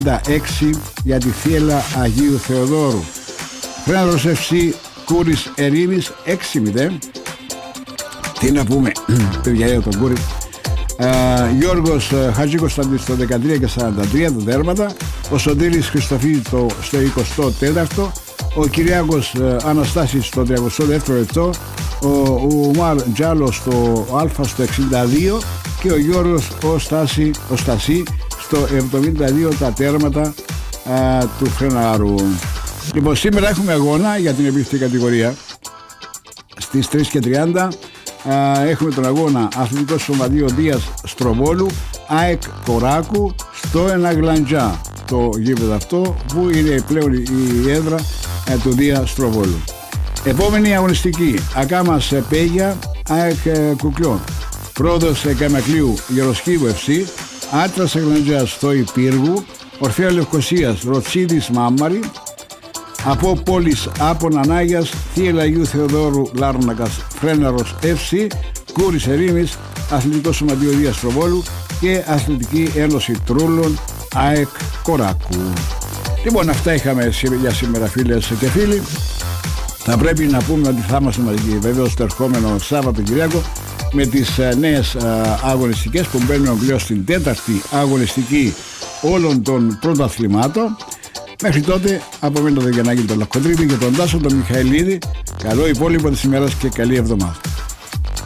6 για τη Θύελλα Αγίου Θεοδόρου. Φρέναρος FC Κούρης Ερήμης 6-0. Τι να πούμε παιδιά για τον Κούρη. Γιώργος Χατζικοσταντής στο 13 και 43 τα τέρματα. Ο Σωτήρης Χριστοφίδη στο 24ο. Ο Κυριάκος Αναστάσης στο 32ο λεπτό. Ο Ουμάρ Τζάλο στο Α στο 62 και ο Γιώργος ο Στασί στο 72 τα τέρματα του Φρενάρου. Λοιπόν, σήμερα έχουμε αγώνα για την εμπειρική κατηγορία. Στις 3:30 έχουμε τον αγώνα Αθλητικό Σωματείο Δίας Στροβόλου ΑΕΚ Κοράκου στο Εναγλαντζά, το γήπεδο αυτό που είναι πλέον η έδρα του Δία Στροβόλου. Επόμενη αγωνιστική, Ακάμας Πέγια ΑΕΚ Κουκλιών, Πρόοδος Καμακλείου Γεροσκήβου FC, Άτρας Αγλαντζάς στο Υπήργου, Ορφέα Λευκοσίας Ροτσίδης Μάμαρη, από Πόλης Άπων Ανάγιας, Θύελλα Αγίου Θεοδόρου Λάρνακας Φρέναρος FC, Κούρης Ερήμης, Αθλητικό Σωματείο Δίας Στροβόλου και Αθλητική Ένωση Τρούλων ΑΕΚ Κοράκου. Λοιπόν, αυτά είχαμε για σήμερα, φίλες και φίλοι. Θα πρέπει να πούμε ότι θα είμαστε μαζί βεβαίως το ερχόμενο Σάββατο Κυριακό με τις νέες αγωνιστικές που μπαίνουν πλέον στην 4η αγωνιστική όλων των πρωταθλημάτων. Μέχρι τότε, από μένα τον Γιαννάκη τον Λακκοντρίδη και τον Τάσο τον Μιχαηλίδη, καλό υπόλοιπο της ημέρας και καλή εβδομάδα.